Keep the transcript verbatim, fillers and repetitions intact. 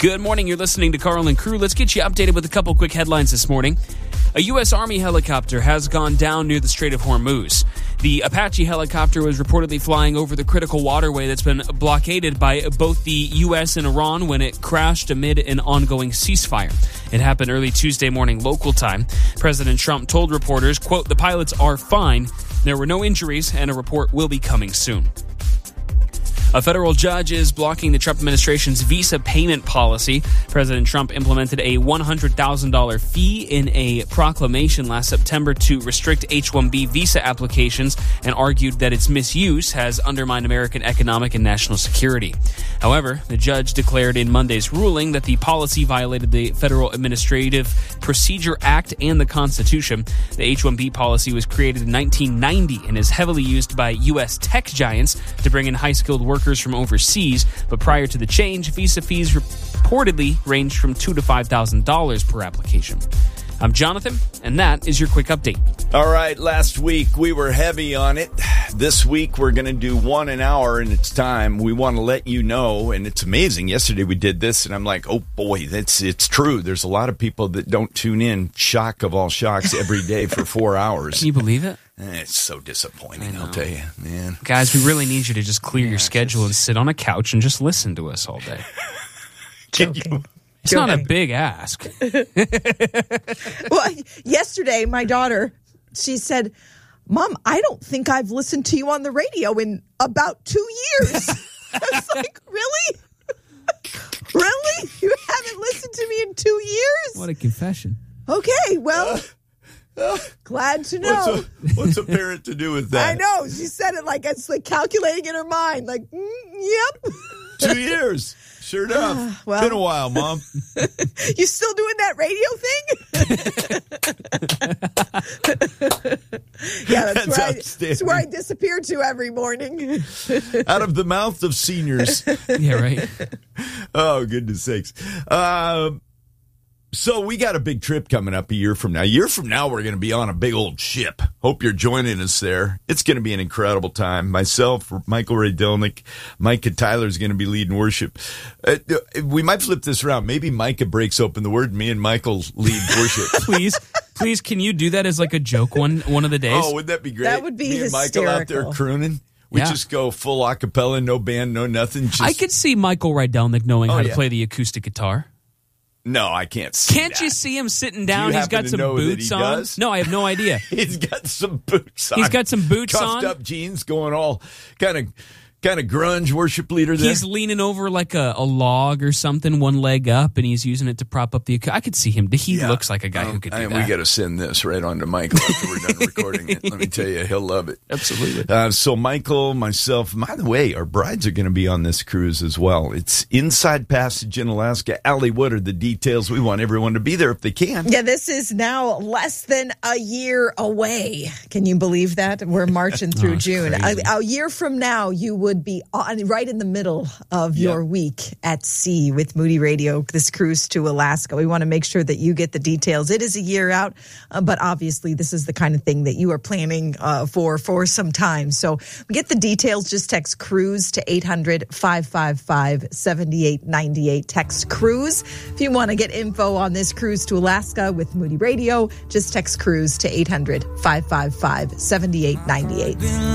Good morning. You're listening to Carl and Crew. Let's get you updated with a couple quick headlines this morning. A U S. Army helicopter has gone down near the Strait of Hormuz. The Apache helicopter was reportedly flying over the critical waterway that's been blockaded by both the U S and Iran when it crashed amid an ongoing ceasefire. It happened early Tuesday morning local time. President Trump told reporters, quote, "The pilots are fine. There were no injuries, and a report will be coming soon." A federal judge is blocking the Trump administration's visa payment policy. President Trump implemented a one hundred thousand dollars fee in a proclamation last September to restrict H one B visa applications and argued that its misuse has undermined American economic and national security. However, the judge declared in Monday's ruling that the policy violated the Federal Administrative Procedure Act and the Constitution. The H one B policy was created in nineteen ninety and is heavily used by U S tech giants to bring in high-skilled workers from overseas, but prior to the change, visa fees reportedly ranged from two thousand to five thousand dollars per application. I'm Jonathan, and that is your quick update. All right, last week we were heavy on it. This week we're going to do one an hour, and it's time. We want to let you know, and it's amazing. Yesterday we did this, and I'm like, oh boy, that's it's true. There's a lot of people that don't tune in, shock of all shocks, every day for four hours. Can you believe it? It's so disappointing, I'll tell you, man. Guys, we really need you to just clear Yeah, your schedule just... and sit on a couch and just listen to us all day. Can you... It's Joking. Not a big ask. Well, yesterday, my daughter, she said, "Mom, I don't think I've listened to you on the radio in about two years." I was like, really? Really? You haven't listened to me in two years? What a confession. Okay, well, uh, uh, glad to know. What's a, what's a parent to do with that? I know. She said it like it's like calculating in her mind. Like, mm, yep. Two years. Sure enough. Uh, well, been a while, Mom. You still doing that radio thing? Yeah, that's, that's, where I, that's where I disappear to every morning. Out of the mouth of seniors. Yeah, right. Oh, goodness sakes. Uh, so we got a big trip coming up a year from now. A year from now, we're going to be on a big old ship. Hope you're joining us there. It's going to be an incredible time. Myself, Michael Ray Delnick, Micah Tyler is going to be leading worship. Uh, we might flip this around. Maybe Micah breaks open the word. Me and Michael lead worship. Please, please, can you do that as like a joke one one of the days? Oh, wouldn't that be great? That would be Me hysterical. and Michael out there crooning. We yeah. just go full a cappella, no band, no nothing. Just... I could see Michael Rydelnik knowing oh, how yeah. to play the acoustic guitar. No, I can't see Can't that. you see him sitting down? He's got some boots on. Does? No, I have no idea. He's got some boots on. He's got some boots Cuffed on. Cuffed up jeans going all kind of kind of grunge worship leader there. He's leaning over like a, a log or something, one leg up, and he's using it to prop up the... I could see him. He yeah. looks like a guy um, who could do and that. We got to send this right on to Michael after we're done recording it. Let me tell you, he'll love it. Absolutely. Uh, so Michael, myself, by the way, our brides are going to be on this cruise as well. It's Inside Passage in Alaska. Allie, what are the details? We want everyone to be there if they can. Yeah, this is now less than a year away. Can you believe that? We're marching through oh, June. A, a year from now, you would be on... right in the middle of your yep. week at sea with Moody Radio, this cruise to Alaska. We want to make sure that you get the details. It is a year out, uh, but obviously this is the kind of thing that you are planning uh, for for some time. So get the details. Just text cruise to eight hundred, five five five, seven eight nine eight. Text cruise. If you want to get info on this cruise to Alaska with Moody Radio, just text cruise to eight hundred, five five five, seven eight nine eight.